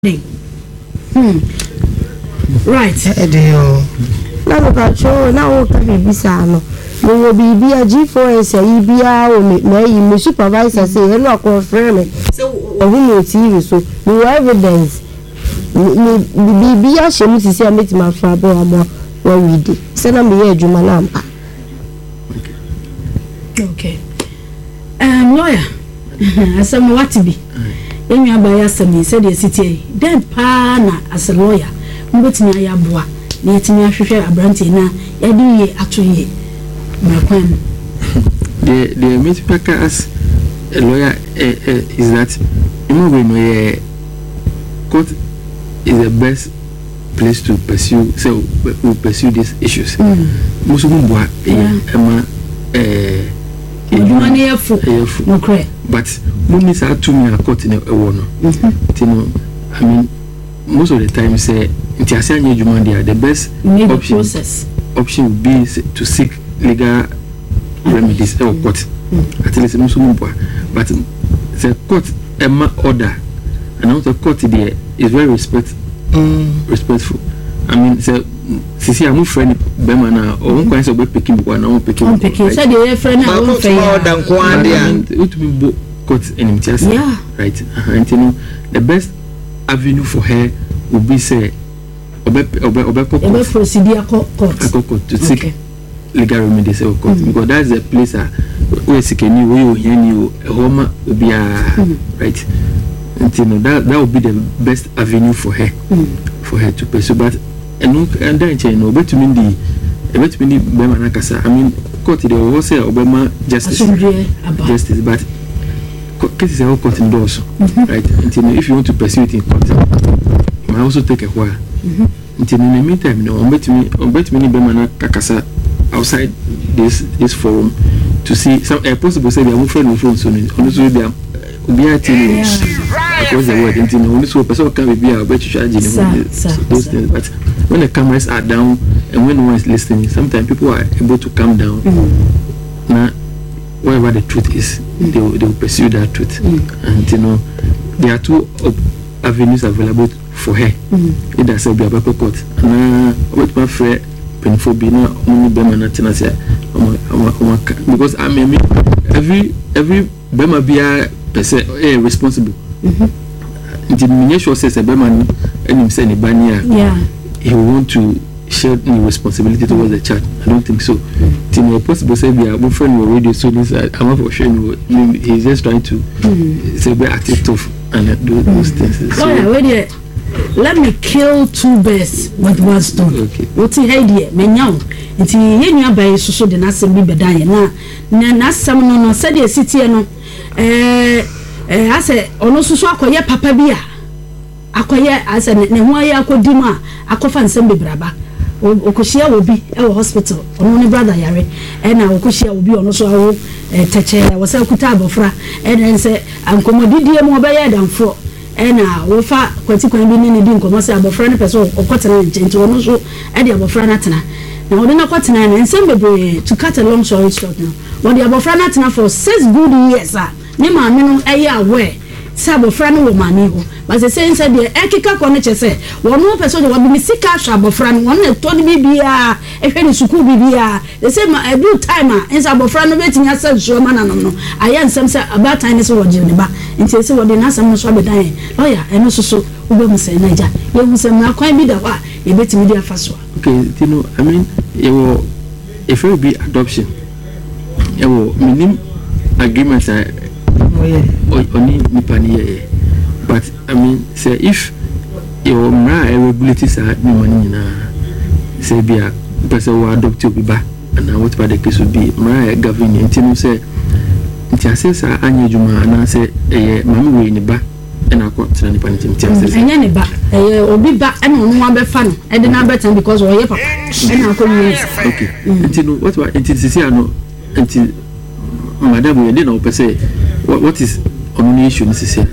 Right. Now control now can be sano. You will be a G4S, EBR, supervisor say, and not confirm it. So, who will see you? So, you evidence. Be a shame to see a meeting my father or we did. Send me a Jumanam. Okay. Lawyer, as I'm what to be. When you buy us some, said the city, then pana as a lawyer, but me a boa, yet me a share a brantina, a actually, my friend. The Mitpacker as a lawyer is that my court is the best place to pursue, so we pursue these issues. Most of them but movies are to me a court in a one. I mean, most of the time say the best option would be to seek legal remedies or court. At least but the court order and also court there is very respectful. I mean, Sisi amu friend bema na o nkwan se picking one na picking so the friend na o fe utumi bo court enimtias right and you know the best avenue for her would be say obe procedure court to seek legal remedies or court because that's the place where sikeni we ohia homa obia right and you know that would be the best avenue for her to pursue but and then no bet to me Bema Nakasa. I mean, court the was say Obama justice, but case is all court indoors, right? Until if you want to pursue it in court, it might also take a while. Until in the meantime, no, bet me Bema Nakasa outside this forum to see some possible say they are friend phone soon. Also, they are across the world. Until only so person can be a better charge those things, but when the cameras are down and when no one is listening, sometimes people are able to calm down. Now, wherever the truth is, they will pursue that truth. And you know, there are two avenues available for her. Either say be a paper court. And what my friend Penfobi na only Bema na tenase because I mean every Bema be a responsible. The minister says a Bema and him say Bania. He will want to share any responsibility towards the child. I don't think so. Tino possible say we are my friend will radio so this I'm for sure he's just trying to say be active and do those things. So let me kill two birds with one stone. Okay. What's the idea? Menyao. It's here by so the Nassam be dying. Na Nassam no said the city no. I say, ono so akoye papa bia. Akoye asa ne ho aye akodima akofa nsem bebraba okohia obi e hospital ono ne brother yare e na okohia obi ono so awo teche wo se kuta abofra e na nse ankomodidie mo obeye danfo e na wo fa kwatikwan bi ne di nkomo se abofra ne pese okotena nche ono so e di abofra na tena na wo de na kwatena na nsem bebre to cut a long story short now wo di abofra na tena for 6 good years ne ma me no eye aware sabo frano wo mami ho but say inside the ekika ko ne chese wono person wo bi sika sha abofra no won to ni bibia ehwe ni suku bibia they say ma every time inside abofra no betinya say so ma na no aye nsem say about time so wo jine ba nti say wo de na asem so abedan lawyer eno so wo be mu say naija ye mu say na kwan bi da wa e betimi dia faso okay you know I mean if it be adoption minim agreements only nipani but I mean say if your regulators are no money na say be a person who adopt you ba and what about the case would be my governing until say it assess anya juma na say mama we ni ba and akọ tena nipa ntim say anya ni ba obi ba e no no abefa no e de na betan because we papa e na akọ ni okay until what about until say no until madam we dey na person what is on the issue necessary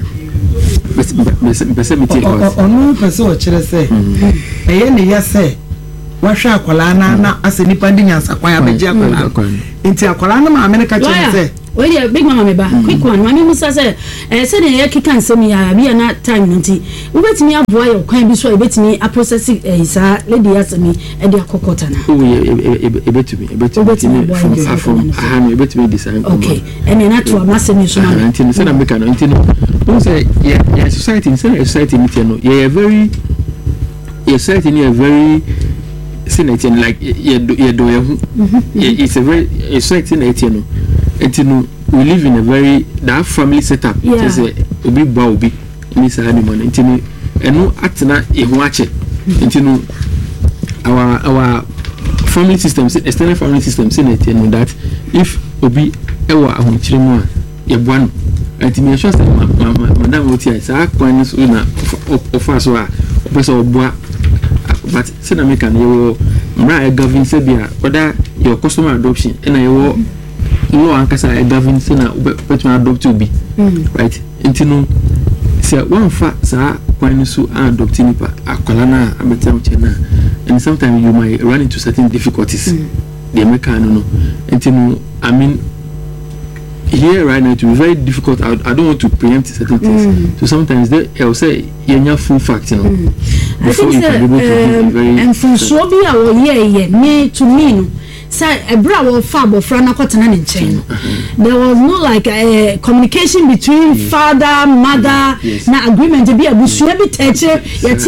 onu person o kire say eye ne ya say wa hwa akwala na ase nipa ndi nyansa kwan abeji akwala nti akwala na ma me ka kire say oye big mama meba quick one mama musa say say na ye kika nsem ya bia na time nti wo betimi aboa ye kwan bi so betimi a process isa lady asemi e de akokota na oh e betimi from aha betimi design okay and na to amasemi so na nti say na make no nti no say yeah society meeting no yeah very society ni a very senating like you do it's a very society no and we live in a very that family setup just obi ba obi ni sa ni man ntino eno atena ehu ache ntino our family system external family system senating no that if obi ewa ahunchire mu a ye boa no ntimi sure say madam oti sa kwan so na ofa so a opeso oboa but say na make an you mra govern say bia whether your customer adoption and you law ankasa govern say na better adopt to be right intino say one fa sa kwan so adopt nipa akwala na abetam chena and sometimes you might run into certain difficulties they make no intino I mean here right now it will be very difficult. I don't want to preempt certain things. So sometimes I'll say you full fact, you know. Before you can be able to be very and from so be our me to me no. Say a brother father friend chain. There was no like a communication between father, mother, na agreement to be a bush be teacher,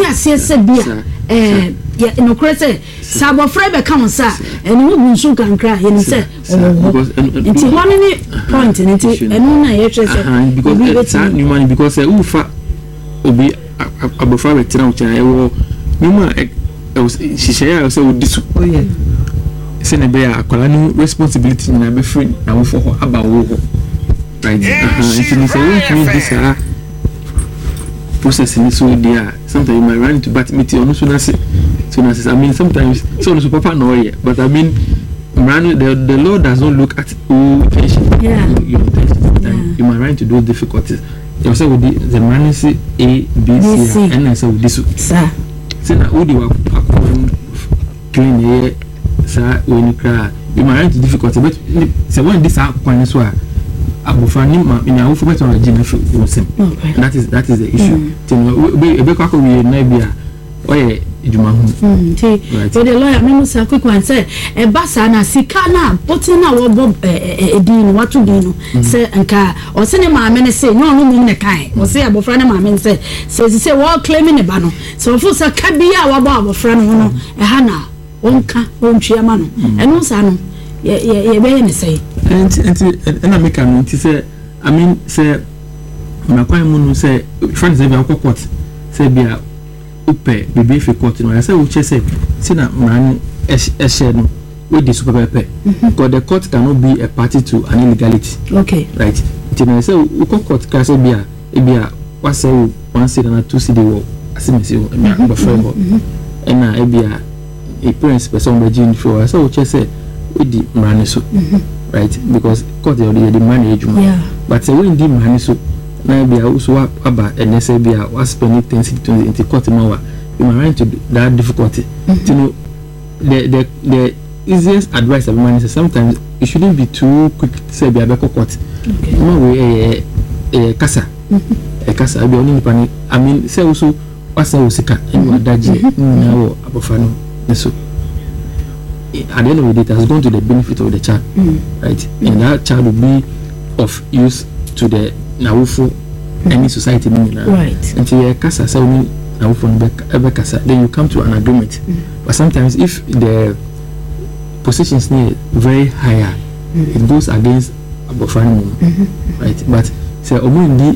yeah, no crazy. Sabo Frebe come sir, and you will soon can cry. And say, it's one point in it, and because new money because Ufa will be above 5 child. She share also this. Oh, yeah. Send a bear a responsibility in a friend now for her about war. Right, this processing so there. Sometimes you might run into bad meeting on so I mean sometimes so papa no yeah, but I mean the law does not look at intention. Yeah. You might run into those difficulties. You say with the man say A, B, C, and I say with this. Sir. Say na odi wa clean here, sir, when you cry. You might run into difficulty, but say when this are kwan so a abofani ma ina wo forget on agina for sim. That is the issue. Ebe kwa ko we na bia oye ejuma hu. So the lawyer me say quick one say e basa na sika na botin na wo bob edin what to do no say nka o se ne ma me ne say no no ne kai o say abofra ne ma me say wo claiming ne ba no so for say ka bia wo ba abofra no no e ha na wonka wontwe ma no eno sa no ye be ne say and I make a note say I mean say my kwai mu no say friends say be court say bia upe bibi fi court no I say we say na man share no with the super paper because the court cannot be a party to an illegality. Okay, right. Then say we court can say bia what say one city na two city wo asimisi wo me am before and na bia a parents person be gin for I say we say with the man so right because court the money but say when the money so na bia also aba and say bia was spending 10 into court mawa you might run into that difficulty. You know the easiest advice of man is sometimes you shouldn't be too quick to say bia court. Okay. No way kasa kasa be only panic. I mean say also wasa usika and wadaji na abofano so at the end of the day, it has gone to the benefit of the child, right? And that child will be of use to the Nawufu, any society, right? Until you kasa say Nawufu kasa, then you come to an agreement. But sometimes, if the positions near very higher, it goes against abofani, right? But say Omundi,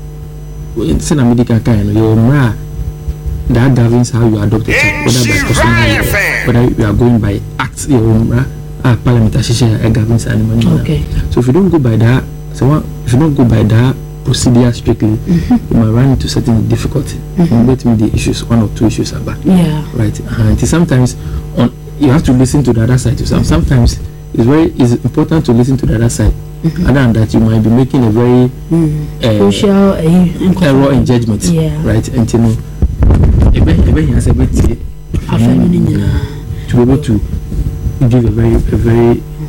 say na medical kind, your mra. That governs how you adopt a child, whether by customary, whether you are going by acts, parliament governs animal. Okay. So if you don't go by that, if you don't go by that procedure strictly, you might run into certain difficulty. Let me the issues, one or two issues about. Yeah. Right. And sometimes you have to listen to the other side. Sometimes it's important to listen to the other side. Other than that, you might be making a very crucial error in judgment. Yeah. Right. And you know. Ebe has a bit to be able to give a very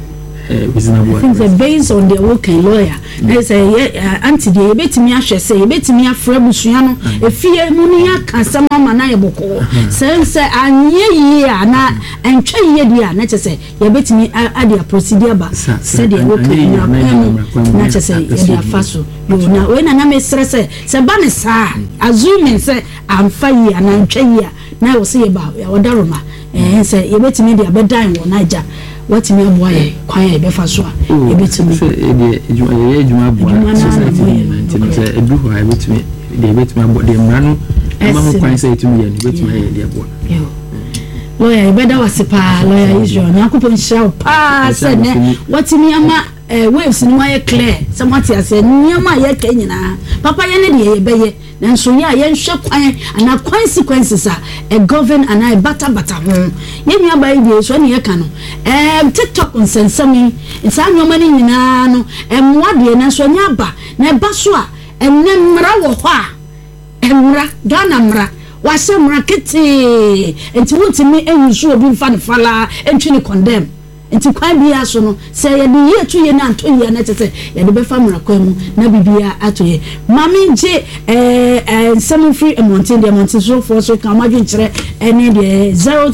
reasonable. I think the based on the working lawyer. They say anti the betimi ahwe say betimi afra busua no efie mu ni aka sama mana ye boko. Say anye yi ana entwa ye dia na che say ye betimi ade procedure ba say the working na che say ye dia faso. Yo na we na me stress say ba ne sa assuming say amfa yi ana ntwa yi na wo say ba ya wodaroma say ye betimi dia bedan wo naija. What me aboye kwan e be fa so a e betimi say e ejuma aboa society maintain say e do ho e betimi de betimi abo de mrano ma ho kwan say etumi ye betimi ye de aboa yo lawyer e beda wasipa lawyer Israel na akopon hia pa say ne what me ama waves ni wa ye clear somebody say nyama ye ka nyina papa ye ne de ye be ye nanso ya ye nhwe kwan ana consequences a govern ana bata ho ye nua ba ye so ne ye ka no TikTok nsensami nsa nyoma ni nyina no emwa de nanso nya ba na ba so a enemmra wo ho a emra Ghana mra wa se mra kete enti wontimi enwusu obi mfa ne fala entwi ne condemn enti kwan bia so no say ye de ye tu ye na anto ye na tete ye de be fa mra kwan mu na bibia ato ye mami nje some free mountain de mountain so for so kan madwen kire ene de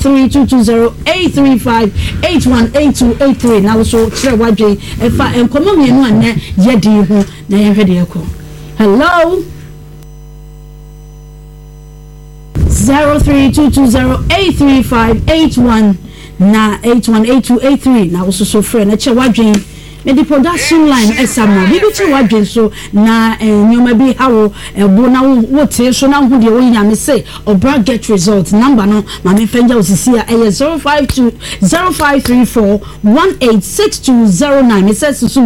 03220835818283 na so kire wadwen e fa enkomo mienu anne ye di ho na ye hwede ekọ hello 0322083581 na 818283 na so friend na che wadwen me the production line esama bibi che wadwen so na nyoma bi hawo ebo na wo te so na hu de wo nya me say obra get result number no ma me fenja osisi a 0534186209 me say susu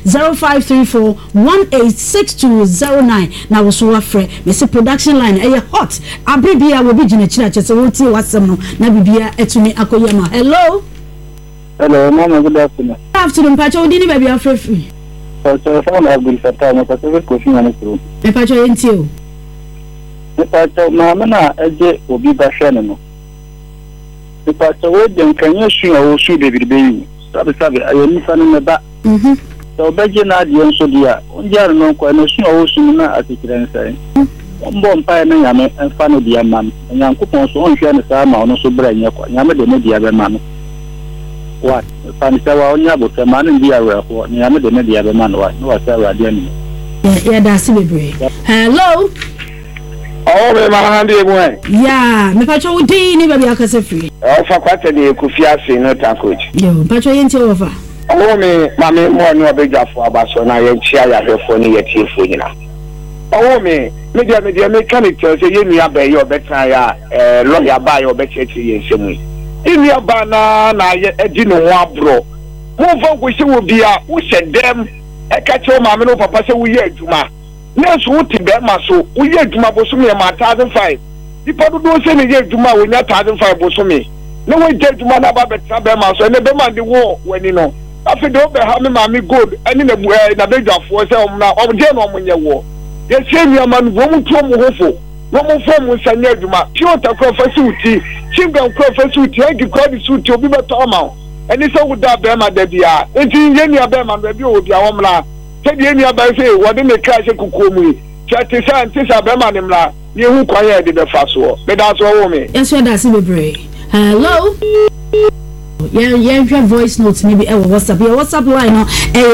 0534186209 na wo so wafre me say production line hot abribia wo bi gina chira chese wo tie wasem no na bibia etumi akoyama hello mama, good afternoon. Good afternoon, Pacho. Didn't baby afraid free? So, phone I've been for time. But every question on it. Pacho, ain't you? Pacho, mama, na eje obi ba shane no. Pacho, we dem kanye shu o shu David Bayi. Sabe, ayo ni fanu me ba. So, beje na di onso dia. Onja no kwa no shu o shu na atikire nsai. Mbo mpa na nyame fanu dia man. Nyankopon so onhwe ne sa ma ono so bra nya kwa. Nyame de ne dia be ma no. What? Panisawa onya bote manu ndi awe ho ni ame de me dia be man wa no wasa awade ani yeah that's bebre hello oh me ma hande egu en yeah me pacho udi ni baby akase free fa kwata de Kofi Ase no ta coach yo pacho yenti over oh me ma me mo ni obejafo abaso na ye chia ya hwefo ni ye tiefo nyina oh me dia me kan it say ye nua ba ye obetan ya lawyer ba ye obechechi ye nsemu ini abana na edi no abro mo fa ko se wo bia wo se dem e ka che o ma me no papa se wo ye adwuma na so wo ti be ma so wo ye adwuma bo so me ma 1005 ipa do se ne ye adwuma wo nya 1005 bo so me na wo je adwuma na ba betra be ma so ne be ma de wo wani no afi de be ha me ma me gold ani na na bedwafo se o na o je no mo nye wo ye se mi ama no mo to mo hofo no mo fo mo sanya adwuma ti o ta ko fa suti chingam ko fa suti agi ko di suti obi beto ma eni se wo da be ma da bia enti ye ni abe ma bi o bia wo mla se di eni abe se wo de me kra se kukuomu chati sa anti sa be ma ni mla ye hu kwa ye de be fa so be da so wo me yes we da se bebre hello yeah your voice notes maybe WhatsApp your WhatsApp line no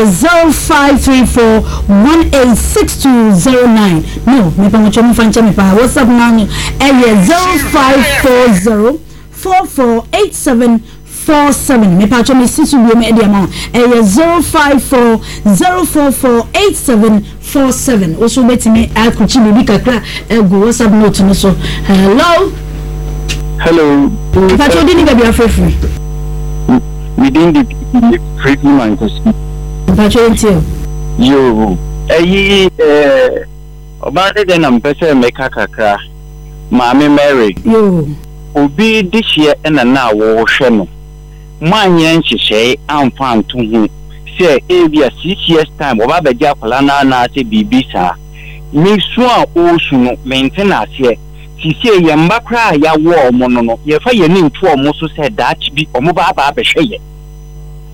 0534186209 no me pa mo chomi fancha me pa WhatsApp line 0540448747 me pa chomi sisu bi me e ma 0540448747 oso betimi akuchi bibi kakra ego WhatsApp note no so hello pa cho dini baby afrefu within the freedom and custom. Yo, about the number make a kakra, Mammy Mary. Yo, Obi this year and a now war shemo. My yanchi say, I'm found to him. Say, it be a 6 years time, or Baba Japalana Nati Bibisa. Me swan also maintenance here. She say, Yambakra, ya war mono, ye fire name to almost said that be or Mobaba Beshay.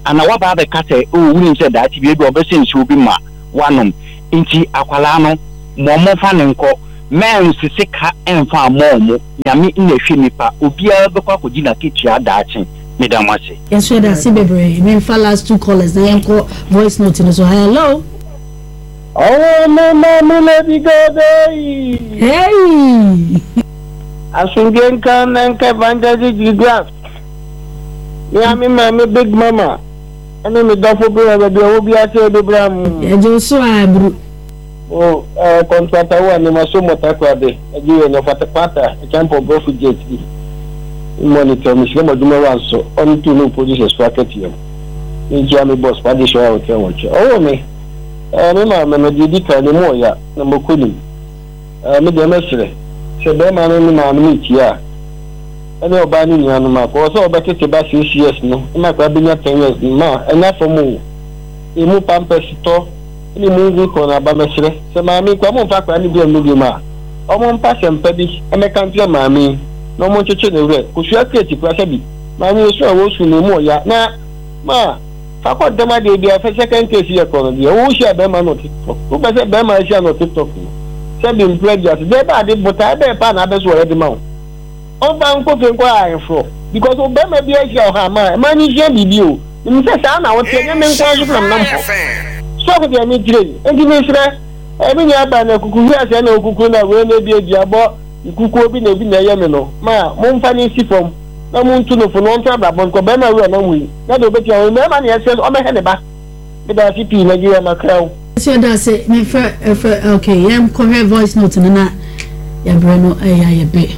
ana waba be ka say o wuni say that bi do obese nsi obi ma wanom nti akwala no mo fa ne nko men sisika enfa amomo nyame nhwe nipa obia be kwa kogina kitia daachi medamase yes we da see bebre men fa last 2 callers na enko voice note no so hello oh mama lady goday hey asungen kan nanka bandaji gigas nyame me big mama ene me dafo bro be obi ate do bram e jo so abru o contractor wa ni maso motakwa de ejiwe no fatapata campo bofu jet monitor mi shema duma wanso on to no produce bracket yam ni jami boss pa de show out yan wacho o me ma no didi ka ni mo ya na mokuni me de mesre se be ma no ma no itia ene oba ni ni anu ma ko so oba tete ba 6 years no ma kwa bi nya 10 years ma ena fomu emu pampers to ni mungu ko na ba mesre se ma mi kwa mo fa kwa ni bi enu bi ma o mo mpa sempa bi emeka mpia ma mi no mo cheche ne re ko sua kreti kwa sabi ma mi so wo su ne mo ya na ma fa ko dema de bi afa second case ye ko no bi wo sha be ma no TikTok wo be se be ma sha no TikTok sabi impregnate de ba de buta be pa na be so already ma o ba nko fe nko a fro because o be ma bi a sha ha ma ni je bibi o ni se sa na wo te nya me nko so from na mpo so ko de mi dire enti me sre e bi nya ba na kuku wi ase na okuku na we na bi abo ikuku obi na ebi na ye me no ma mo mfa ni si fom na mo ntu no fo no ntra bra bon ko be na we na wi na do be ti o me ma na ese o me he ne ba be da fi pi na giwa makraw so da say me fa okay yam ko her voice note na ya breno ya be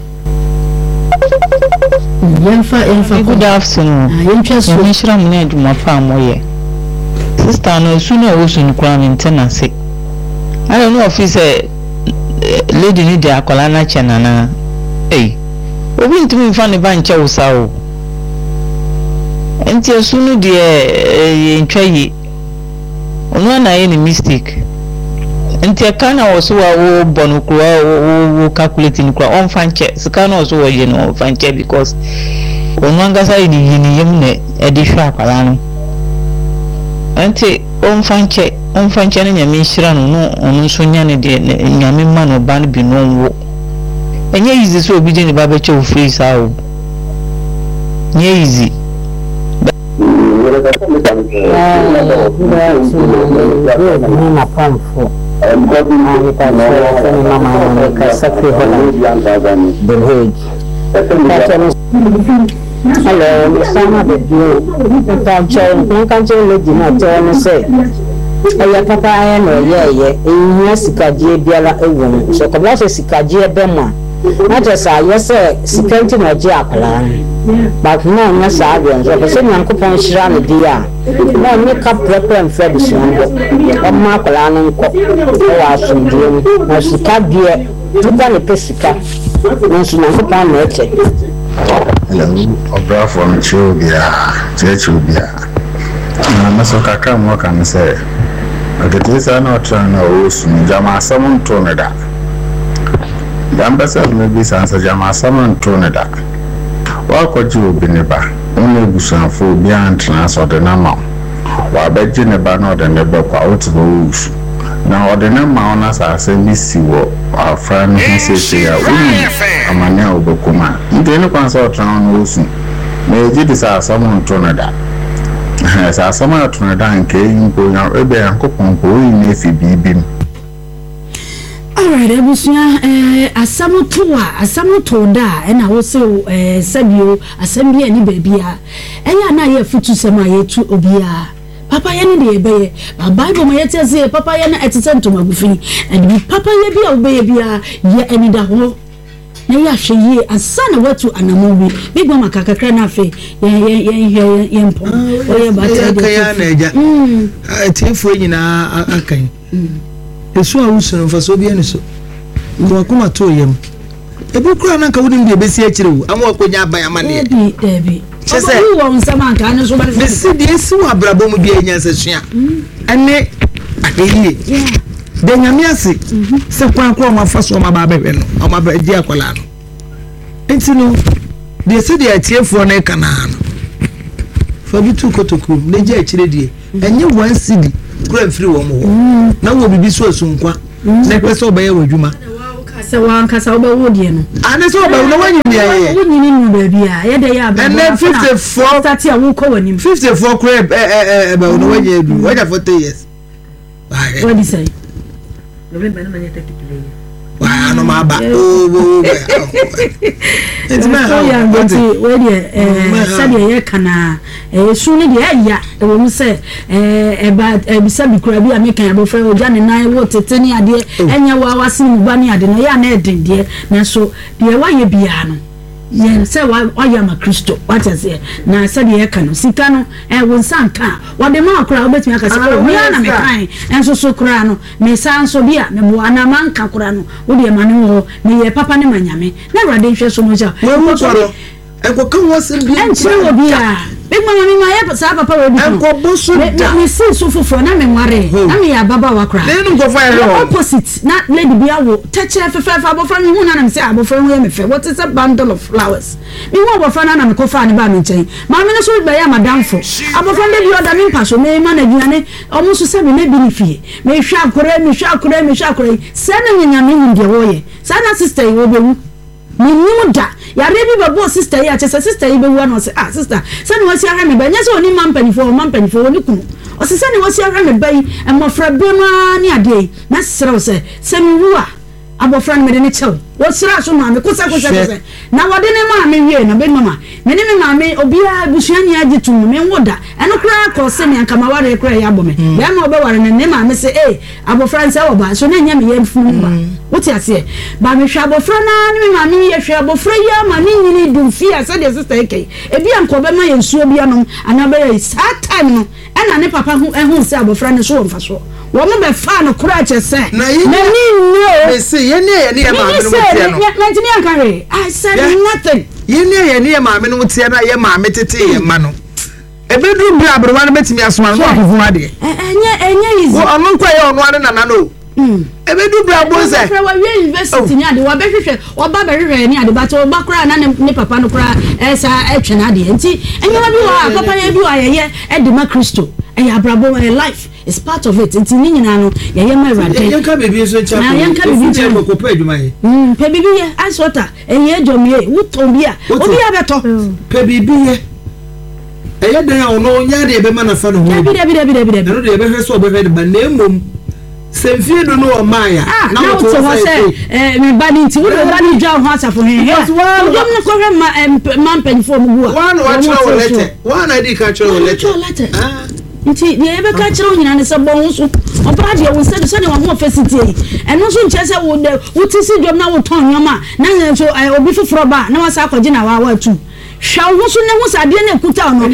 yam fa good afternoon yam twa so ni shira mu na aduma fa moye sister no su na wo su nkura maintenance I don't know if it's a lady need the akolana chenana eh obi ntumi mfa ne ba nche wusa o enti esunu de ntwa yi onu na ye ni mistake enti kana wo wo bonu kura wo calculate ni kura on fanche sika na wo ye no fanche because onu angasa ni yem ne edi hwa akolana enti on fanche ne nyame hira no onu so nya ne de nyame ma no ba no bi no wo enye easy so obi je ne ba be che free sa o nye easy hello, sama de dio. Nkanche lady na tell me say. Aya papa aya no ye ehia sikaje biala ewo. So ko bla so sikaje be ma. Na je sa ye say sikanti na je akala. But no nya sa bi nso. Ko se nyankopon hira ne dia. Na me ka prepare mfa bi so ndo. O ma akala no nko. O wa so ndo. Na sikadie tuka ne pesika. Nso nyankopon na eche. Hello, Obra from Chubia, Chubia. Maso kakra mo kan say. Ageti na otra na osu jama samun toneda. Dambasa maybe sansa jama samun toneda. Wa ko ji obi ne ba. Onu ebusanfo bi antra so de na ma. Wa beji ne ba na de ne be kwa otubo usu. Na ode na ma ona sa asembi siwo afra no se ya uni amane obekuma nde ne kwansa otra no osu na eji di sa samun toneda. Sa sama tunada nke yinko nya ebe yankopon ko yi na fi bibim. Alright, ebusuya asamuto da na wo se sabio asambia ni bebia enya na ye futu sema ye tu obia papa ye ni de ebe ba bible ma ye tese papa ye na etete ntoma gufi and papa ye bia obeye bia ye eni da ho na ya hweye asana watu anamobi bigwa makakakra na afi ye mpo oye bata de ya na eja tifu nyina akan esu awusu mfa so bia ne so ko akoma to yem ebi kura na nka wudin bi ebesi akire wu amwa konya aban amane debi chese wo nsama nka ne so ba besi de esi wa brabo mu bi enya sesua ane adeyi de nyame ase se kwan ko ma fa so ma ba behwe no ma ba di akola no enti no de se de atiefo na kana no fa bi tu kotoku ne gya akire die enye 1 cedi kura mfiri wo mo na wo bibi so asunkwa na pese obeye wadwuma kasa wan kasa obewo die no ane so obewo no wanyini ye wonyini nu ba bia ye de ya ba and then 54 start ya wo ko wanim 54 kura obewo no wanyini du wanya 40 years what do you say November na manya 30 play wa no ma ba it's my house we dey sabe ye kana su ne de ya e wo mu se ba bisa bi kura bi amekan abofra oja ne nan wo tete ni ade enya wa wase mu ba ni ade no ya na eden de na so de wa ye bia no yen se wa ya ma Kristo what is it na sabe ye kana sika no wo nsanka wa de ma kura obetumi aka se mi na me kan enso so kura no me san so bia me bo ana manka kura no wo de ma ne wo me ye papa ne manyame na rade hwe so mo ja wo soro enko kan wo se bia enche wo bia big mama mi ma ye sa papa we bi enko boso da me si so fofo na me nware na me ya baba wa kura le nu go fa ye opposite na lady bia wo teche fefe abofra mi hu na me se abofra hu ye me fe what is a bundle of flowers mi wo abofra na me ko fa ne ba me nchen ma me no so ba ya madam fo abofra de bi oda me mpa so me ma na duane omo so se me bi ni fie me hwa akore se na nyanya me hu de wo ye sa na sister yi wo be wu ni mu da ya rebi babo sister ya chese sister yi be wu na se sister se ni wasi ahwe me ba nya se oni mampanifo oni kunu o se ni wasi ahwe me ba yi emofra be ma ni ade na sere se mi wu a abofra no me de ne chew wo sira so ma me kosa na wode ne ma me wie na be mama me ne me ma me obia busuani age tum me woda eno kra ko se me anka ma ware kra ya bo me be ma obe ware ne ma me se abofra nse wo ba so na nya me ye funu ba wote ase ba me hwa abofra na ne me ma me ye hwa abofra ya ma ne nyini du fia se de sister eke ebi anko be ma ye nsuo bia no ana be ye that time no ena ne papa hu se abofra ne so wo mfa so wo mo be fa no kra che se na ni no me se ye ne ye ma me no tie no I said nothing. You near ye ma me no tie na ye ma me tete ye ma no. Ebedu bia abrowa no betimi asoma no akofo ade. Enye easy. Wo onu kwa ye onu ade na no. Ebedu bia bo se. Wa we university ni ade wa behwehwe wa ba behwehwe ni ade ba to ba kra na ne papa no kra esa etwe na ade nti enye wa bi wa papa ye bi wa ye e de ma Kristo. E abrabo life is part of it. Nti ni nyina no ye ma rade. Ye ka bebi so cha. Na ye ka bebi cha ko pa adwuma ye. Pe bebi ye ice water. Enye jomie, wuton bia. Obi abeto. Pe bebi ye. Eye dan ya ono nya de be ma na fa no ho. Bi. No de be hwe so be hwe de ba na emom. Semfie do no o maya. Na wo to ho se me ba ni nti wo ba ni dwa ho asafo he. Because one dem no ko hwe man penfo mu bua. One wa chiro wo lete. One ID ka chiro wo lete. Nti ye ebe ka chiro nyina ne se bon so. Opa de wo se de wo ho facility. Eno so nche se wo de wo ti si dwom na wo ton nyoma. Na so obi foforo ba na wasa akwaje na wa tu. Hwa wo so ne ho sade na ekuta no.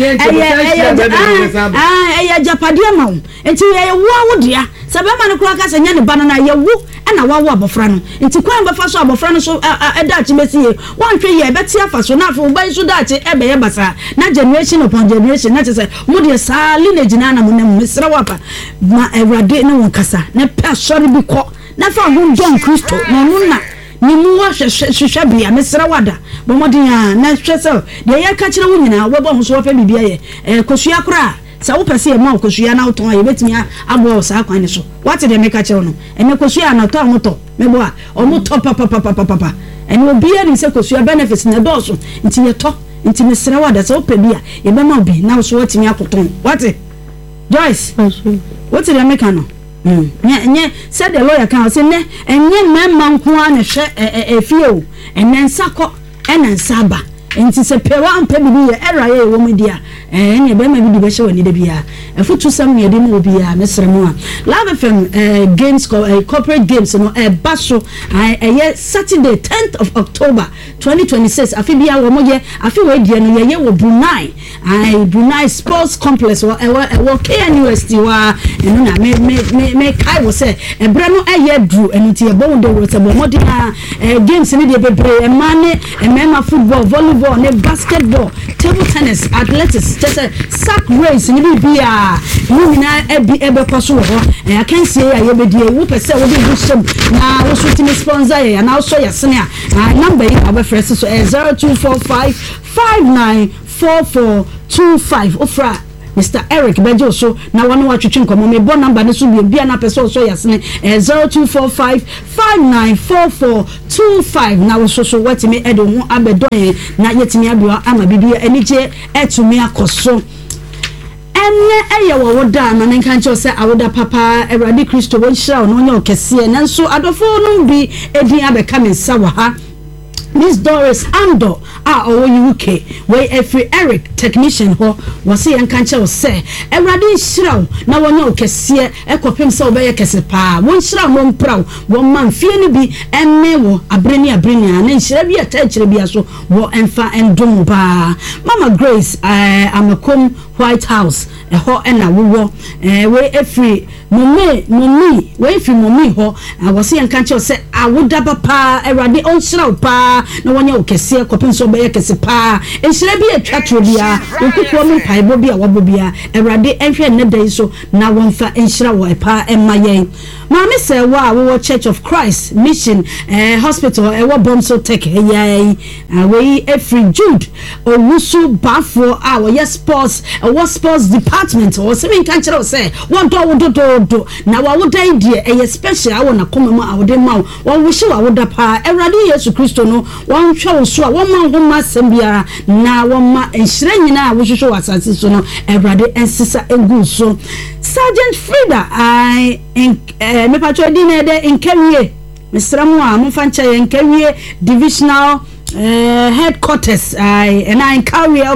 Eye japade ma wo. Nti ye wo dia. Sabema ne kura ka se nya ne ba na ye wo na wa wo abofra no. Nti kwan ba fa so abofra no so eda achi mesie. Wanhwe ye beti afa so na afa wo ban so da achi ebe ye basa. Na generation upon generation na se mo de sa lineage na mo na mesra wapa. Ma Ewrade na won kasa. Na pa sori bi ko. Na fa ho John Kristo no na ni mu wa hwehwe bia mesra wada. Bo modin a na hwese de ye ka kire wo nyina wo bo ho so fa bibia ye. Kosua kura sa wo pese e ma kosua na uton ye betimi abo sa kwan ne so what de make kire no ene kosua na to amoto mebo a omo to papa ene obi ani se kosua benefits na do so nti ye to nti mesra wada sa wo pe bia ye be ma obi na so watimi akoton what Joyce what de make no nye said the lawyer kan say ne enye memma nko a ne hwe efie o ene nsako ene nsaba nti se pewa ampe bibi ye era ye wo media ne be ma bibi be hye woni da bia afutu sam ye de mo bia mesre mo a Love FM games corporate games no baso ye Saturday 10th of October 2026 afi bia wo mo ye afi we die no ye wo Brunei Sports Complex wo KNUST wa eno na me kai wo se ebra no aye dru eniti e bo de wo se bo modina games ni de bebre mane mema football volleyball ne basketball table tennis athletics just sack race ni bia you na ebe kwaso ho I can say ya yebedi wo pese wo de busem na wo so timi sponsor ya na so ya sene a number yi abefrese so 0245 59 4425 ofra Mr. Eric Bejo so na one watching nkomo me bon number ne so bia na person so yasene 0245594425 na wo so watimi edo ho abedon na yetimi abio ama bibia enije etumi akoso enne eye wo woda na nka nche se awoda papa Ewrade Kristo won hira no nya okese nanso adofo no bi edin abeka me nsa wa ha Miss Doris Ando UK where every Eric technician ho was yan kanche o say Ewrade hira na wonya okese ekopem se obeye kese pa won hira mo mpraw won man fie ni bi emme wo abreni na hira bi atachire bi aso wo emfa endum ba Mama Grace amakom White House ho na wo we every mommy we every mommy ho was yan kanche o say awoda pa Ewrade on hira pa na wonya okese kopem so obeye kese pa hira bi atwatro bia okuko mi paibo bia wabo bia Ewrade enhwe ne dai so na wonfa hira wo pa emayen Mama say wo Church of Christ Mission Hospital wo Bomso Tech we every Jude owusu bafo wo yes sports department or seven kanchero say one do na wo dai die special wo na komema wo de ma wo wishi wo da pa Ewrade Yesu Kristo no won hwe so a wo ma ho ma sembia na wo ma enhire nyina wo hwehwe wasase so no Ewrade ensisa egu so Sergeant Frida me patro di na de nkawie mesramu a mo fancha ye nkawie divisional headquarters and I carry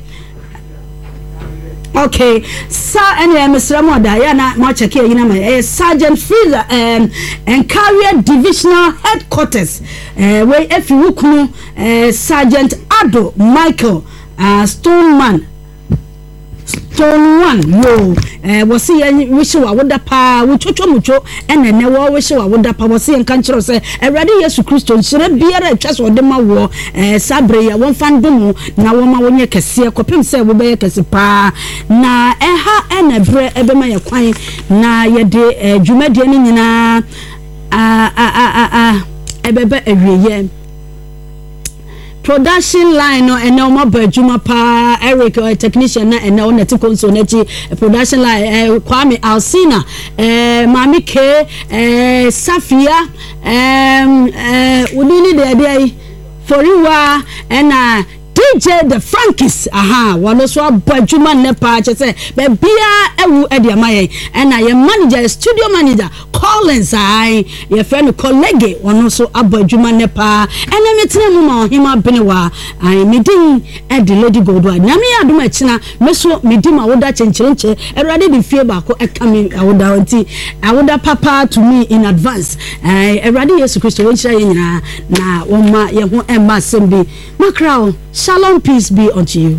okay sir anyway mesramu da ya na mo check ye na ma Sergeant Frida and carry divisional headquarters where if you kunu Sergeant Ado Michael Stone one yo was see wish wa woda pa wo chochomucho ene wo wish wa woda pa was see nkanchiro say Ewrade Yesu Kristo nsire biara atwa so de ma wo sabre ya won fandom na wo ma wonye kese kopim say wo be kese pa na eha ene bre ebe ma ye kwan na ye de dwumadie ni nyina ebebe ewiye production line no and no more Juma pa Eric technician na and no net console production line Kwame Alsina Mami K Safia udini de for you and DJ the Frankies one so Juma nepa say be bia ewu ediamaye and I manager studio manager Collins your friend colleague one so Juma nepa and I meet mu hima benewa medin the Lady Goldwa na me aduma china meso medima woda chenchenche Ewrade the fear ba ko ekame awoda nti awoda papa to me in advance Ewrade Yesu Kristo won chira nyina na won ye ho emma sembi makrao. Shalom, peace be unto you.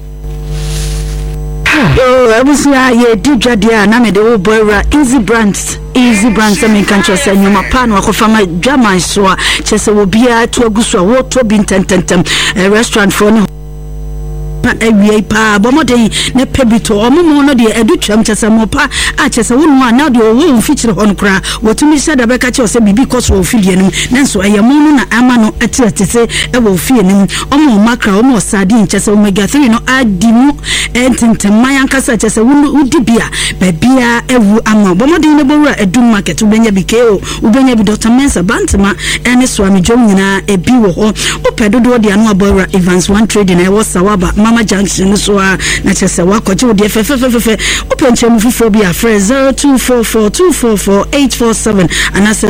Ebusia ye didwa dia na me de wo boyra easy brands me kan chose nyoma pa no akofama dwama so a chese wo bia to aguso a wo to bi ntententem restaurant for no ewie pa bomoden ne pebito omomo no de edutwam chese mo pa a chese wonu a na de wo fichire hon kra wotumi se da beka che ose bibi koso wo fidie nim nanso eyamunu na ama no etetese e wo fie nim omo makra omo sardine chese omega 3 no adimu ententem mayankasa chese udibia babia ewu ama bomoden ne bowura edum market ubenya bikeo ubenya bi Dr. Mensa Bantama ene swami jom nyina ebi wo ho opedodo de anu abowura Evans One Trading e wo Sawaba Mama Junction so na chese wakoje wo de fefe openche mu fufo bi afre 0244244847 and I say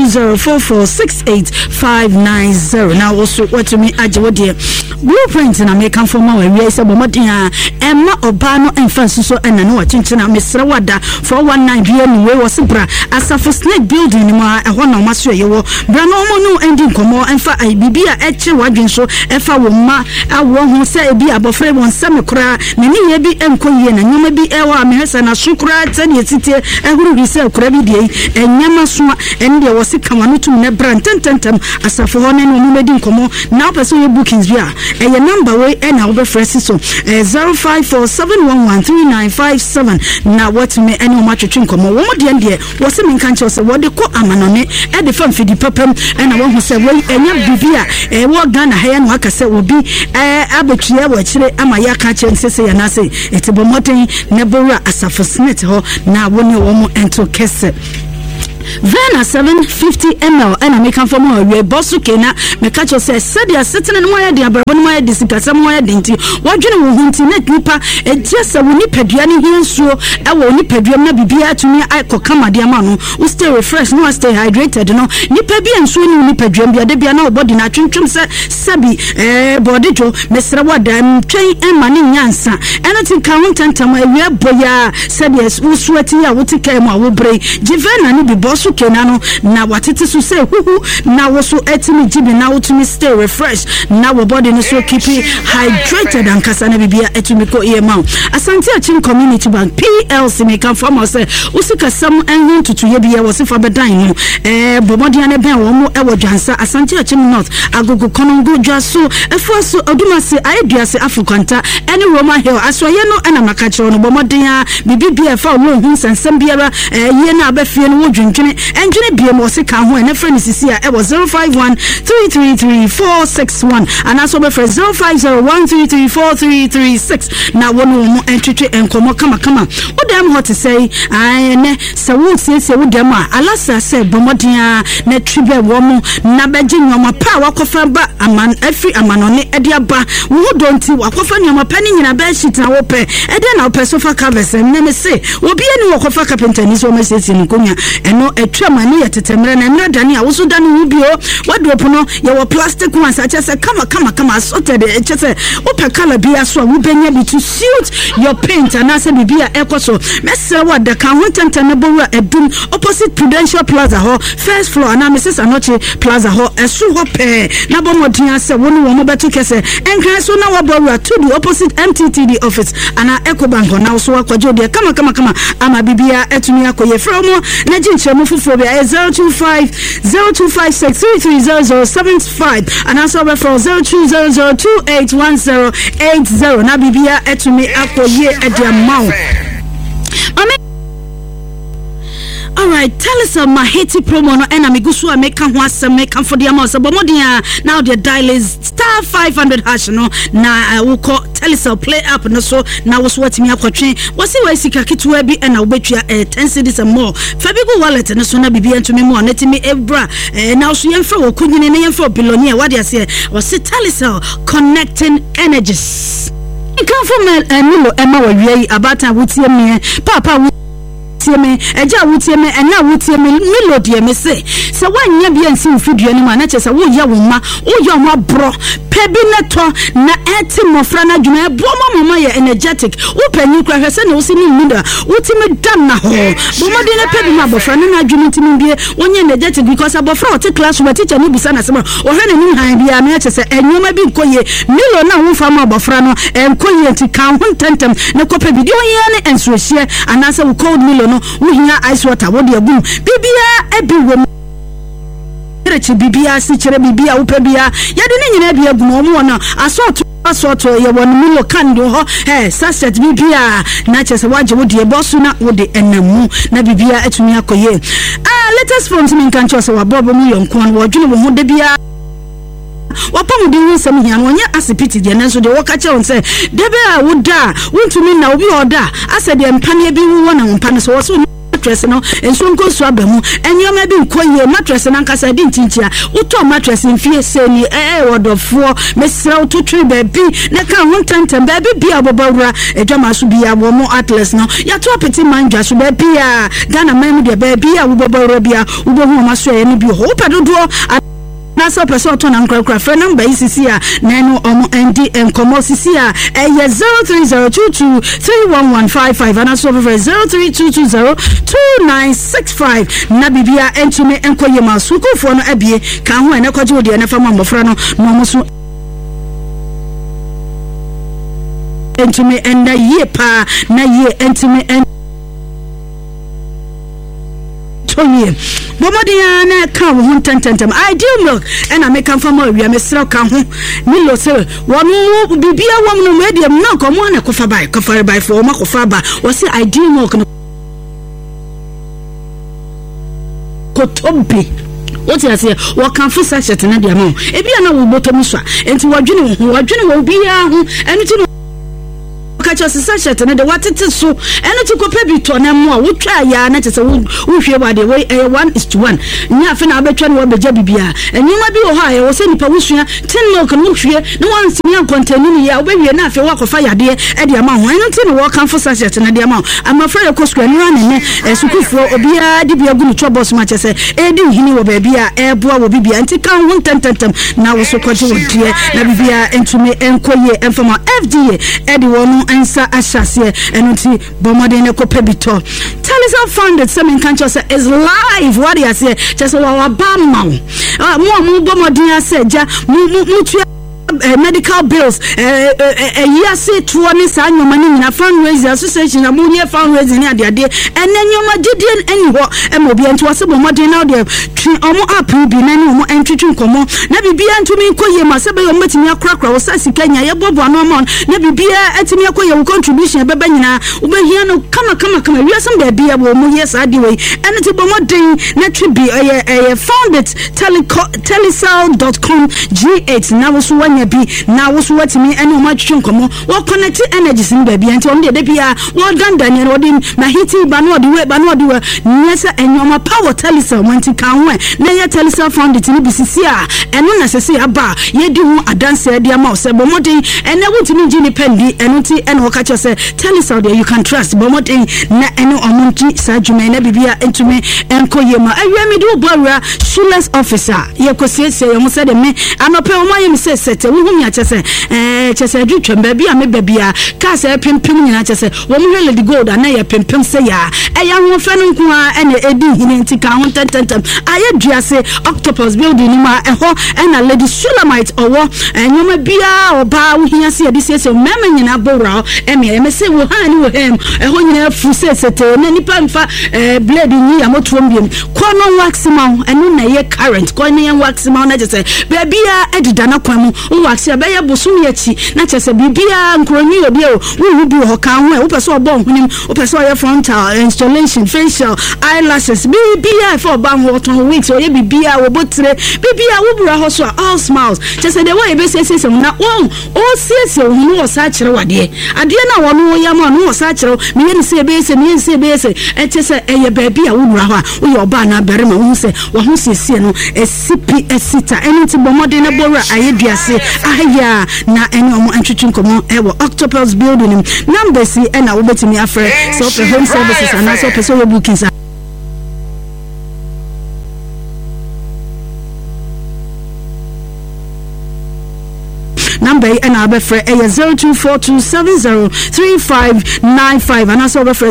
0204468590 now also what me aje wo de blueprint na make am for ma we say bomodin a emma oba no emfa so ena no wachinchina mesra wada 419 bi enu we was bra asafo snake building ni ma eho na ma so ye wo bra no mo no ending komo emfa bibia eche wadwen so efa wo ma awo ho se ebi abofre won sam kura ne ni ye bi enkoyie na nyoma bi ewa mehesa na sukura tani etite ehuru bi se kura bi die enyama so ende wo se kama no tum ne bra tententem asafo ho ne no medi komo na person ye bookings bi a eye number we na wo be fresh so 0547113957 na what me ene o ma twetwe komo wo mo de ndie wo se me kan che se wo de ko amanone e de fam fidi papam na wo ho se we enya bibia wo Ghana ha ya no aka se wo bi abetue wo kire akyire ama ya ka kyerɛ nsese ya na se etibo moten ne bora asafo snit ho na woni wo mo ento kese Vena 750 ml and I make come from a bosu kena me catch us said ya sitting in my idea but my disicasa my identity what you know hunting net nipa and just a woni peduani here so I will ni peduam na bibia to me I could come at the amano we stay refreshed no stay hydrated no nipa bi and so ni peduam bia de bia na body na twentwem sabi body jo mesra wada twɛn ema ni nyansa anything can tantam awia boya said yes wo sweaty ya wo tika mu awobre Jivena ni bi so kenano na watete so say huhu na wo so etimi jibi na wotumi stay refreshed na wo body no so keep hydrated and kasana bibia etumi ko ema asante achim community bank PLC me kan form say usika sam enhu tutu ye bia wo se fa bedan no bomodi ane ben wo mo e wo dwansa asante achim north agogo konongo dwaso efo so odumase ayeduase afukwanta ene Roma Hill asoye no ana makachiro no bomodi a bibia fa wo hu sansam biara ye na abafie no wo dwentwene enjene biem wo se ka ho ene friend sisi a e wo 0513333461 and also be for 0501334336 na wono mo entwetwe enkomo kama wo dem hot say ai ne se wo siesie wo dem a alasa se bomodia na tribe wo mo na beje nyoma pa wakofa ba aman afri amanone ede aba wo donti wakofa nyoma pa ni nyina ba shita wo pe ede na wo pe sofa covers ne me se obi ani wakofa carpenter ni so ma siesie ni konya eno etwamani yetetemre na mra dani a woso dani ubio wadopono ye wo plastic ones a chese kama sorted e chese ope color bia so wo benya bi to suit your paint and ase bibia ekoso mesere wada kan ho tentene bowa edum opposite Prudential Plaza ho first floor na Mrs. Anoche Plaza ho esu ho pe na bomodin ase woni wo mo beto kese enkran so na wo bowa to the opposite MTTD office ana Ecobank na so akwajo de kama ama bibia etumi akoye from na jinchemu fufu bia 02502563300075 and also for 0200281080 na bibia etumi akoye ediamau Alright, tell us my Haiti promo no and amigusu a make kan wasem make kan for the amount so bomodia now the dial is star 500 hash no na we call tell us play up no so now was what me akwatwe wasi wa sika kitwa bi na obetua 10 cedis and more fabigo wallet no so na bibia ntumi mo na timi ebra now so yemfa wo kunyine na yemfa billionaire what they say was tell us connecting energies kan for milo ema wa wi abata wutie me papa tieme eja wutieme ena wutieme melody me se wanya bia nsi mfidua ni ma na chese wo ya wo ma wo ya mo bro pebi neto na eti mofra na dwuma ebo mama ye energetic wo panyi kra hwese na wo sini muda wutime dam na ho bomodi na pebi ma bofra na dwuma ntimi bie wonye energetic because abofra o te class wo teacher ni bisa na sema wo hwe na ni han bia me chese enwoma bi nkoye milo na wo fa ma bofra no enkoye ti kan ho tentem na kopa bi di onye ne enso hie anase wo cold milo no uhia ice water wo de agum bibia ebiwo rechi bibia si chere bibia upe bia yade ne nyina bia agum omo na asort ye won milo kando ho sachet bibia na chese waje wo de bosu na wo de enamu na bibia etumi akoye latest from me kan chose wa bobo mu yonkon wo dwene wo ho de bia wapamu de winsam hia no nya asipiti de nanso de wo ka che won se de be a wo da wontumi na obi oda ase de mpane bi wo na mpane so wo so mattress no enso nko so abamu enyoma bi nkoye mattress na nkasa di ntintia uto mattress mfie se ni wodofo mesra utotwe baby na ka ho tantem baby bia bobawura edwama so bia wo mo atlas no ya to apeti manja so baby a Ghana memu de baby a wo bobawura bia wo bo hu maso ye ni bi ho pedodo na so person to na nkrakra frɛ number isisi a na no omo ndi enkomo sisi a 0302231155 and also 0322029665 na bibia entumi enkoye ma sukufo no abie ka ho ene kwaje odi ene fama mbofra no no mo so entumi enda ye pa na ye entumi Tony bomodia na ka ho tententem ideal milk and I make am from we mesra ka ho milo se wonu bibia wom no medium na ko mo na kofa bai kofa bai for ma kofa ba wo se ideal milk no kotombi what you say what can for sachet na dia mo e bia na wo botomi so enti wadwene wo bia ho enti catch us sachet and the water so and to copy bit on them more. We try ya not as a wound hear by the way 1:1. Nothing I bet you will be Jabibia. And you might be Ohio or send Pawusia 10 milk and look here. No one's me containing ya baby enough a walk of fire dear at the amount. I don't think walk for sachet and the amount. I'm afraid of course running as you could for Obia Dibia good trouble so much as a Eddie Hini will be air boy will be anti count 1 now so continue dear Nabibia and to me enquire and from our FDA Eddie won't answer Ashasi and until Bomodine Copebito. Tell us how founded Semin Canchos is live. What do you say? Just our bam more Bomodina said, medical bills year say 20 san your money in a fundraising association ammonia fundraising near the day and then your magidian anywhere and will be into a simple modern now there omo up be nanu entry to come na bibia to me koye masebe yo metimi akrakra wo sasi Kenya ye bobo no mon na bibia etimi akoye wo contribution beba nyina wo be hia no kama we some be bia wo mo yes ade we and it bo modern na tribi founded telecell.com G8 na wo so wanya bi na wo so watimi ene o ma twetwe komo wo connect energies in baby enti on de bia wo ganda ne wo dim na hiti ba no de we nyesa enyoma power telecell wanti kan ho na ye telecell founded ni bisisi a eno na sese aba ye di hu adanse de ama se bo modern ene wutimi gini pendi eno ti ene wo ka che se telecell there you can trust bo modern na ene omonti sa dwuma na bibia entumi enkoyema awia do bora shoeless officer ye kosiese ye mo se de me anope o ma ye me se sete wo hu ya chese chese dwutwem ba bia me ba bia ka se pempem nyina chese wo mo hwele the gold na ye pempem se ya eya ho fe no nko a ene edi hine ntika ho tententem aye duase octopus building ni ma eho ena lady Sulamite owo enyoma bia oba wo hia se edi se mema nyina bora eme se wo ha ni wo hem eho nyina fu se sete na nipa mfa blade ni ya motuom biem kono waximum enu na ye current kono ye waximum na chese ba bia edida na kwamu wo wax ya be ye bosum ye chi na chese bibia nkroni obi o wo bi ho kan ho wo pese obo hunim wo pese o ye frontal installation facial eyelashes bibia for ba ho ton weeks o ye bibia wo botre bibia wo bura ho so all smiles chese de way be sese na wo o sese wo no sa kire wade ade na wo no ya ma no sa kire me ye se be se e chese e ye ba bia wo bura ho a wo ye oba na bere ma wo se wo ho sese no CPS sita eni ti bomode na bora ayeduase aya na eni omo antwetwe komo e wo octopus building number si e na wo betimi afre so for home services and also person bookings number and our befre 0242703595 and also befre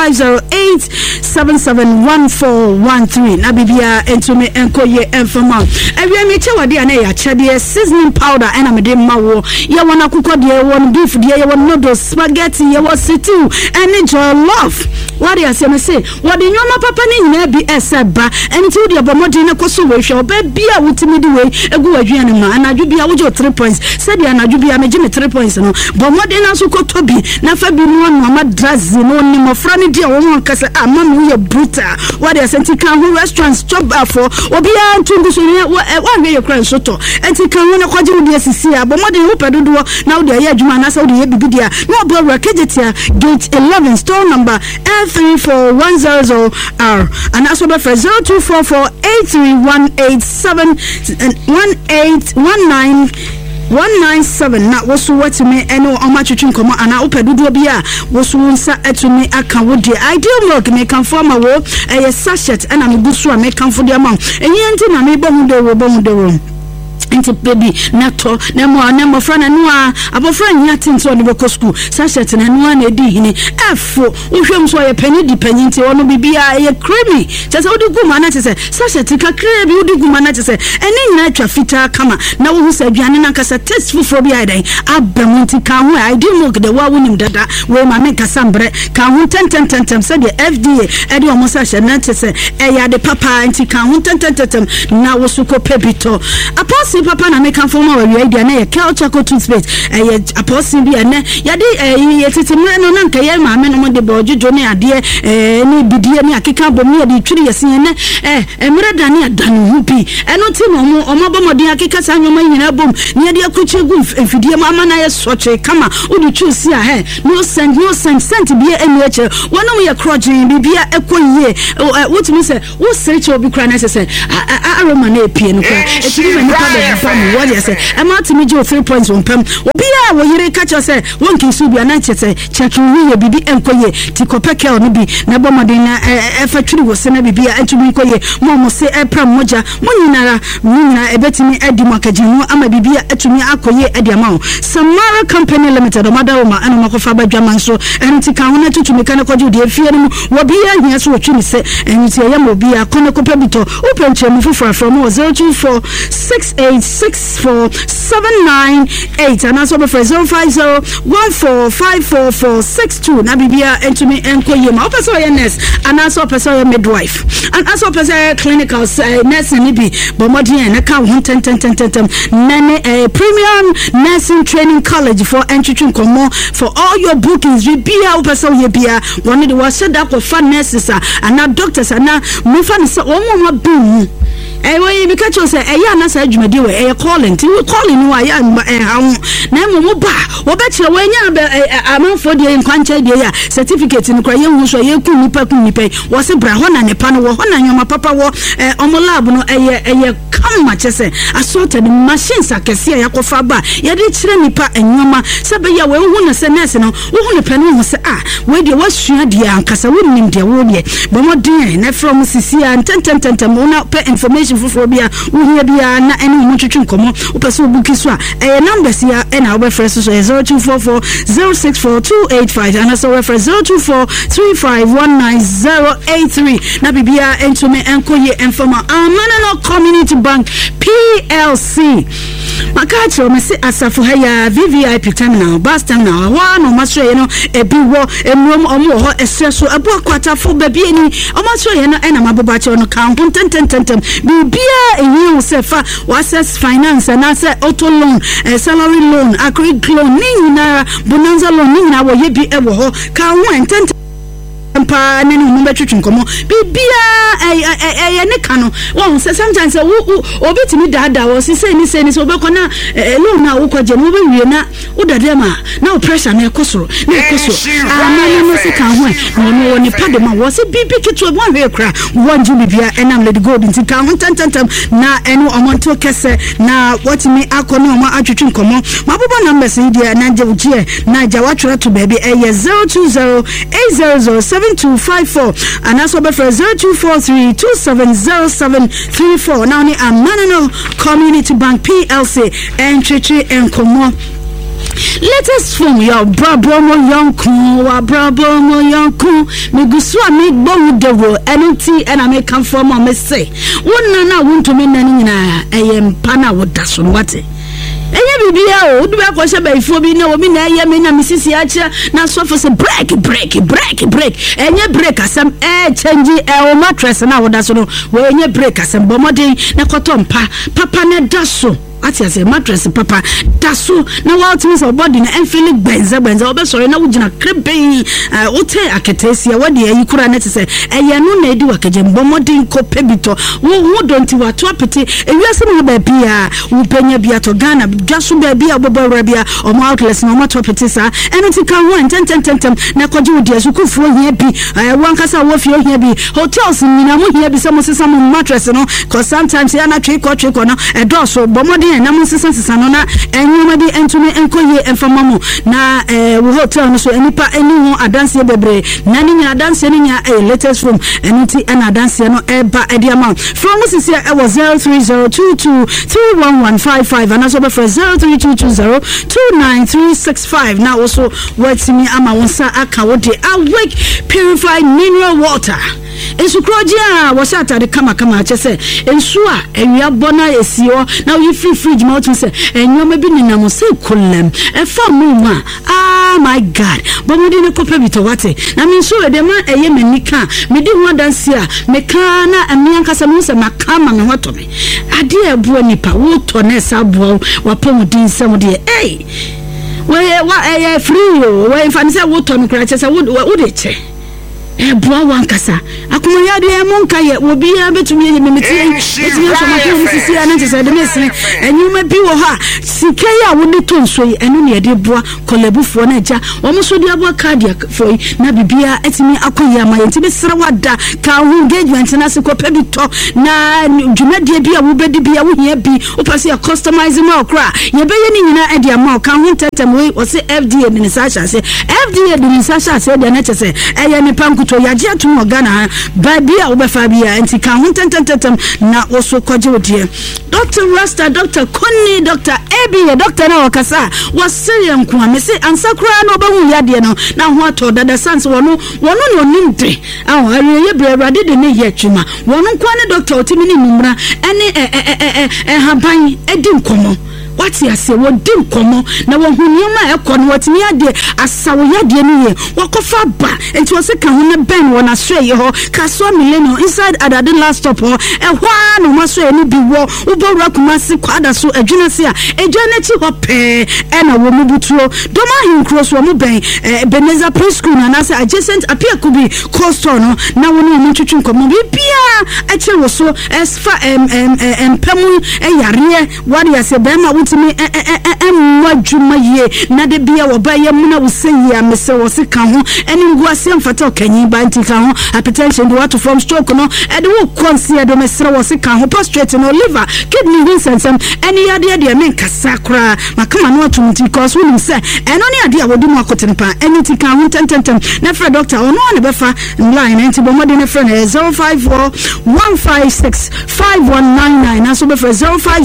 0508771413 na bibia entumi enkoye enfama ewie me chewa de na ya chede seasoning powder and amede mawo ye wona kuko de won beef de ye won noodles spaghetti ye won stew and jollof what you say what the nyoma papa ni nyina bi eseba enti wo de bomodi na koso we hwe oba bia wutimi de we egu wadwane ma anadwo bia wo 3 points said anadwo bia me gime 3 points no bomodi na so kotobi na fa bi no ma drazi no ni mofra ni dia wo won kase amam wo ye brutal what you say kan ho restaurant stop for obia ntungu so ni wa hwe ye kran so to enti kan ho na kwaje wo de asisi a bomodi wo pedodo na wo de ye adwuma na sa wo de ye bibidia no obra kejetia gate 11 store number F34100R and that's what for 0244-83187 na wosu watime eno omachutun komo ana opedudu bia wosu nsa etumi aka wodi ideal milk me kan forma wo sachet ana me busu a me kan fodi ama enyenti na me bomu de wo enti baby nato na mo frana no a abofra nya tinto on be school sachet na no na edi hini efo wohwem so ye pani di pani nti ono bibia ye creamy chese odi guma na chese sachet ka creamy odi guma na chese eni na twa fita kama na wo hu sa aduane na kasa tasteful for bi ai abamunti ka ho I do milk de wa wonim dada we ma me kasa mbre ka ho tentem se de FDA edi omo sachet na chese ya de papa enti ka ho tentem na wo su ko pebito apart apostle papa na make for ma we idea na ye culture co toothpaste apostle bi ene yade ye tetemre no na nka ye ma me no mo de bojojo ne ade ni bidie ne akeka bom ye de twiri yesi ne emre dane adane hu bi eno ti no mo bomodin akeka sa nwoma nyina bom ne de akuche gu mfidie ma ama na ye soche kama odi chusi a no send bi enu eche wono ye crojin bibia ekoyie wotumi se wo search obi kra na se aroma na epie no kra etimi mani pa de fam wo de se e ma timi je 3 points on pam obi a wo yire ka che se wonki su bia na che se check wi ye bibi enkoye ti kopeke no bi na bomodin na efatwiri wo se na bibia entumi koye mo se epra moja nyina ebetimi edi makajinu ama bibia etumi akoye edi ama Samara Company Limited omadawoma ana makofa badwaman so enti ka hona tutumi kana kwaje de afie no wobi ya hia so wotwini se enti ya mobi akona kopa bito openche mu fufura from 0246647998 and also for 0501454462 na bibia entumi enkoye ma opeso ya nurse and also opeso ya midwife and also opeso clinical nurse ni bi bomodin na ka ho ten nane premium nursing training college for entry komo for all your bookings we bia opeso ye bia one the was said up for nurses and doctors and mufa ni so omo bin we be catch us na sa adwumadi we calling no ya na mo ba wo be kire we nya amanfo de nkwanche de ya certificate ni kwa ye hu so ye ku nipa wo se bra ho na nepa no wo ho na nyoma papa wo omo lab no kama chese assorted machines akese ya kofa ba ye de kire nipa nyoma se be ya we hu na se nurse no wo hu ne panu hu se we de wasua de ankasa wo nim de wo de bomodin na from sisia tentem na pe information for bia wo hia bia na ene mu twetwe nkomo wo pese obuki so numbers ya na wo fresh so 0244064285 and also reference 0243519083 na bibia entume enkoye informa Amanano Community Bank PLC makacho mesi asafo haya VVIP terminal bus terminal wa no maso ye no ebi wo emrom omo ho esreso abu akwatafo babi eni omaso ye no ena maboba che no kan tentem bibia enyi wo sefa wa access finance na se auto loan salary loan acrylic loan ni na bonanza loan ni na wo ye bi ewo ho kan ho tentem pa nani mu betwetwe nkomo bibia ne kano won se sometimes obetimi dada wo se ni so obekona loan na wo kwaje no bewie na udade ma na pressure na ekosoro amani no se kan ho no ni pade ma wo se bibi kitu bo hwe kra wonju bibia enam let go nti kan ho tentem na enu omonto kese na watimi akona ma atwetwe nkomo mabobo numbers dia na je ugie na ja watwera to baby 0208007 7254 and also for 0243270734 now ni Amanano Community Bank PLC and Chichi and Komo. Latest from your Brabomo Yonku Migusua make bon devil NT and I make come from me say one na want to me nana pana what that's on what eye bibia o du ba ko se ba ifo bi na o mi na eye me na misisi acha na so for say break enye break asem change o mattress na wo da so no we enye break asem bomodin na kotompa papa na da so ati ase mattress papa daso na what means our body na enfili benza obe sorry na wugina krebe wote aketesia wode yi kura na tese eye no na edi wakaje mbomodin ko pebito wo donti wato apete ewiase no ba bia wo penya bia to Ghana daso ba bia obobora bia o ma outlets na o ma to apete sa enoti kan ho tentem na kwaje wodi asukufuo hia bi wankasa wo fie hia bi hotels nyina mo hia bi se mo sesa mo mattress no cause sometimes ya na tweko no edoso bomodin na mo sesa no na enyoma di entumi enkoye enfamamu na wo hotel no so enipa eni ho adanse bebre na ni nya adanse ni nya latest from eniti na adanse no eba ediama from sisi e was 0302231155 and also be for 0322029365 now also wetimi ama wonsa aka wo de awake purified mineral water ensukroji a wo sata de kama chese ensu a ewia bona esio na wo fi fridge ma to say enyoma bi ni na mo say kolem e fa mu ma ah my god but mo dey kopa bi to wate na me so e dey ma eye manika me di ho danse a me ka na ame ankasa mo se maka ma me ho to me ade ebu nipa wo to na esa bo wa pom din sem de we free yo we fa say wo to no kra che say wo de che bua wankasa akoma ya de monka ye obi ya betumi ye memeti etinya so maka ni sisi ana tese de mesene enyuma bi wo ha sika ya wo de tonso yi enu ne de bua kolebufo na ja wo mo so de abua cardiac foi na bibia etimi akoyi ama ye tibi sere wada ka ho engagement na se ko pebi to na dwumade bi a wo bedi bi a wo hia bi wo pase ya customizing ma okra ye be ye ni nyina e de ama ka ho tentem we wo se FDA ni sasha se FDA ni sasha se de na tese eye ni panku to yaje atum ogana babia obefa bia enti kan ho tententem na oso koje odie Dr. Rasta Dr. Connie Dr. Ebi Dr. na wakasa wasiri nko amese ansakura no bahu yade no na ho ato dada sans wono ne onimde awo ariye brewade de ne ye twuma wono nko ne Dr. Otimi ni numra ene haban edi nkomo wati ase wo dim komo na wo hunyoma ekono watimi ade asawo yade ni ye wakofa ba enti wose ka ho ne ben wona so ye ho ka so millennium inside adade last stop ho ehwa no maso eni bi wo ubowra kumasi kwada so adwuna se a edwane chi ho pe ena wo mubutuo doma hinkro so mo ben Beneza preschool na nase adjacent apia kubi coastal no na wo no mutwetwe nkomo bibia eche wo so esfa empemu eyare wadi ase bema utimi mwadwuma ye na de bia wo ba ye muna wo seyi amese wo se kan ho eni ngu ase mfata okanyi ba nti kan ho hypertension de what from stroke no e de wo konsia de mesere wo se kan ho prostate no liver kidney winsensem eni yade de men kasa kra makama no atumti cause we say eno ne ade a wodi mu akotene pa eni ti kan ho tententem na fra doctor ono ne befa line enti bo mode ne fra 0541565199 na so befa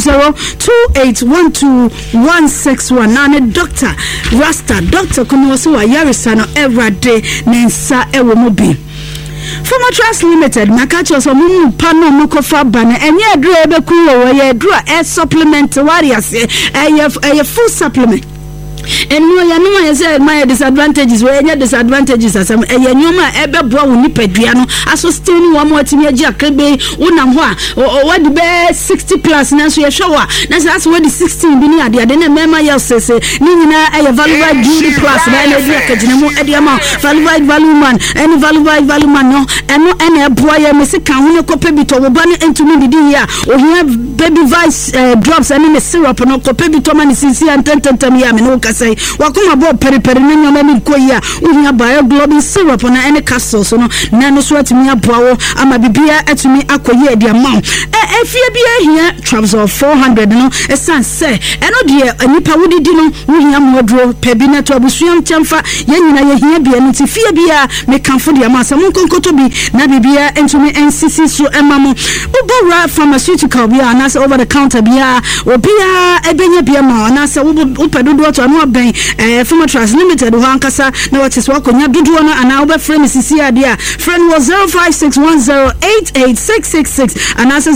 0502812161 na ne doctor Rasta Dr. Kunoso wa yarisa no everyday nensa ewo mobi Former Trust Limited makacho so mu pa no mukofa bana enye adru ebeku wo ye adru supplement warriors full supplement enu ya no ya say my disadvantages we nya disadvantages asem ya nyoma ebeboa wo nipadua no asustain wo mo atimi agi akabe wonam ho a wadi be 60 plus na so ye hwewa na say as wadi 16 bi ni ade na mema ya sese ni nyina ya value duty plus na na dia kagina mu ade ama value man no eno ena eboa ya mesi kan ho ne kope bi to wo ba ne entumi didi ya o hia baby vice drops and me syrup no kope bi to man sisi antententem ya me no say wakoma bo periperi na nyoma mi koya uhia bio globin syrup na ene capsule so no na no so atimi aboa wo ama bibia atumi akoye edi amount efie bia hia traps of 400 no esan say eno de nipa wodidi no uhia modro pebi na to abusuam temfa yenyina ye hia bia no ti fie bia me kanfo de amasa mon konkoto bi na bibia entumi nsisi so emamo ubora pharmaceutical bia na say over the counter bia obia ebenya bia ma na say upedodo to no ben Former Trust Limited ho ankasa na watis wakonya dodo no ana obe friend sisi ade a friend was 0561088666 and as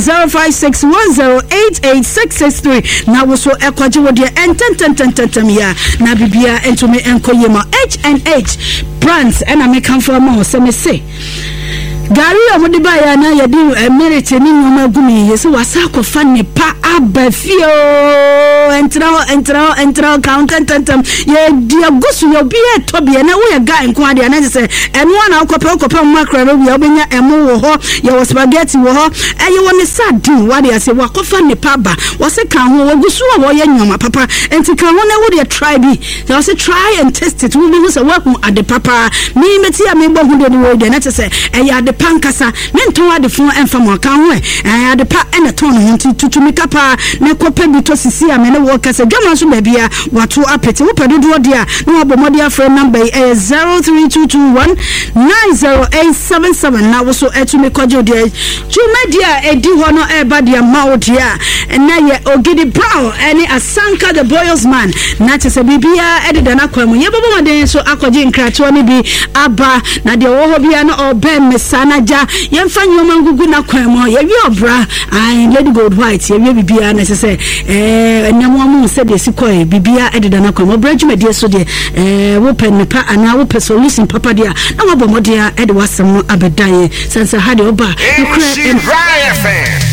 0561088663 na wo so ekwaje wo de ententententem ya na bibia entumi enkoyema H&H brands and American for se me say gari omodi ba ya na yedi merit ni nyoma gumi yesi wasako fa ne pa abafio entra countententem ye dia gusu yo bi etobie na wo ye guy nko ade na se eno na akope makra no bia obenya emo wo ho ye wo spaghetti wo ho eye wo ne sardine wade ase wakofa ne pa ba wose kan ho wo gusu wo ye nyoma papa enti kan ho na wo de try bi they wose try and test it wo bi so wa ku ade papa mi meti ya me bo hu de wo de na se eye ade pankasa menton ade fon emfa mo kan ho ade pa ene ton ho tutumi kapa ne kope bi to sisi amene wo kase dwama so ba bia wato apete wo pedodo de a no abomode afre number 03221908777 na wo so etumi kwaje de tumedia edi ho no eba de ma de a na ye ogidi brown ene asanka the boys man na chese bibia ededa na kwamu ye bobomode so akwaje nkrato ne bi aba na de wo ho bia no oben mesa anaja yemfa nyoma ngugu na kwan mo ye wi obra Lady Gold White ye wi bibia na se enemo mu se de sikoi bibia ededa na kwan mo bra dwumade so de wo penepa ana wo solution papa dia na wo bomode a ede wasem no abedan sense ha de oba FM